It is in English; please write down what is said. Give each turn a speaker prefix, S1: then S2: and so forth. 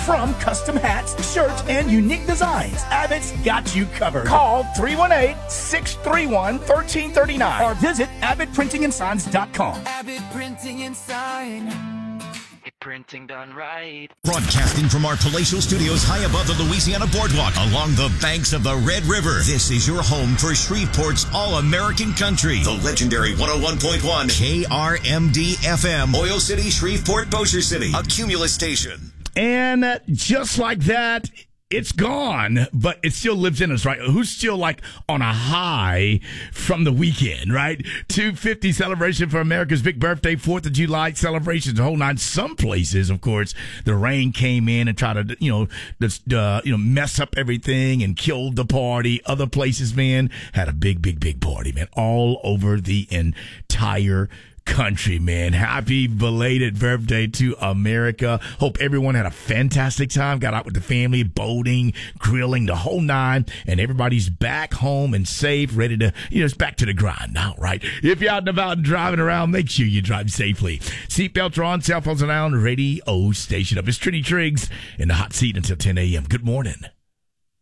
S1: From custom hats, shirts, and unique designs, Abbott's got you covered. Call 318-631-1339 or visit AbbottPrintingandSigns.com.
S2: Abbott Printing and Sign. Printing done right.
S3: Broadcasting from our palatial studios high above the Louisiana Boardwalk along the banks of the Red River. This is your home for Shreveport's All-American Country. The legendary 101.1 KRMD FM. Oil City, Shreveport, Bossier City. A Cumulus station.
S4: And just like that, it's gone, but it still lives in us, right? Who's still like on a high from the weekend, right? 250 celebration for America's big birthday, 4th of July celebrations, the whole nine. Some places, of course, the rain came in and tried to, mess up everything and killed the party. Other places, man, had a big party, man, all over the entire country, man. Happy belated birthday to America. Hope everyone had a fantastic time, got out with the family, boating, grilling, the whole nine, and everybody's back home and safe, ready to, it's back to the grind now, right? If you're out and about and driving around, make sure you drive safely. Seatbelts are on, cell phones are on, radio station up. It's Trinity Triggs in the hot seat until 10 a.m. Good morning.